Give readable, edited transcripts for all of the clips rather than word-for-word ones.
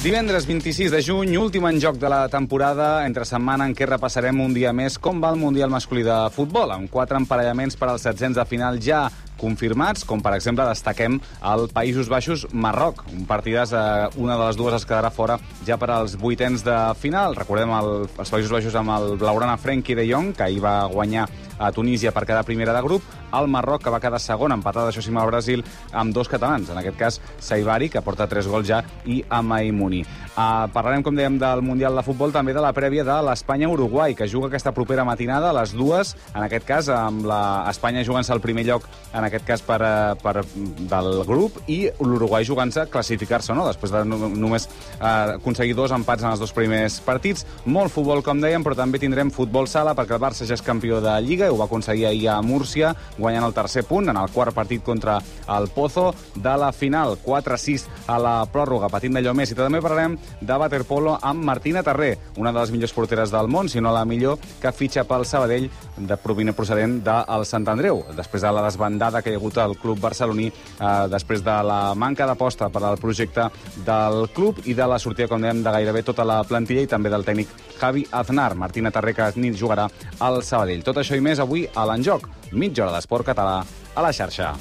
Divendres 26 de juny, últim en joc de la temporada, entre setmana en què repassarem un dia més com va el Mundial masculí de futbol, amb 4 emparellaments per als setzents de final ja confirmats, com per exemple destaquem el Països Baixos-Marroc, un partidàs, una de les dues es quedarà fora ja per als vuitens de final. Recordem els Països Baixos amb el blaugrana Frenkie de Jong, que ahir va guanyar a Tunísia per quedar primera de grup, el Marroc, que va quedar segon, empatat, això sí, amb el Brasil, amb 2 catalans, en aquest cas Saibari, que porta 3 gols ja, i Amaimuni. Parlarem, com dèiem, del Mundial de Futbol, també de la prèvia de l'Espanya-Uruguai, que juga aquesta propera matinada a les 2, en aquest cas amb l'Espanya jugant-se al primer lloc, en aquest cas del grup, i l'Uruguai jugant-se a classificar-se, no? Després de només aconseguir 2 empats en els 2 primers partits. Molt futbol, com dèiem, però també tindrem futbol sala, perquè el Barça ja és campió de Lliga, i ho va aconseguir ahir a Múrcia, guanyant el tercer punt en el quart partit contra el Pozo de la final, 4-6 a la pròrroga, patint d'allò més. I també parlarem de waterpolo amb Martina Tarré, una de les millors porteres del món, si no la millor, que fitxa pel Sabadell, procedent del Sant Andreu, després de la desbandada que hi ha hagut al club barceloní, després de la manca d'aposta per al projecte del club i de la sortida, com dèiem, de gairebé tota la plantilla i també del tècnic Javi Aznar. Martina Tarré, que nit jugarà al Sabadell. Tot això i més avui a l'Enjoc, mitja hora d'esport català a la xarxa.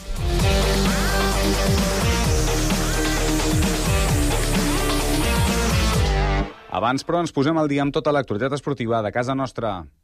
Abans, però, ens posem al dia amb tota l'actualitat esportiva de casa nostra.